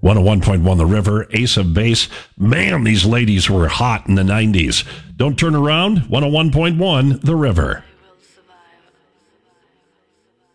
101.1 The River, Ace of Base. Man, these ladies were hot in the 90s. Don't turn around, 101.1 The River.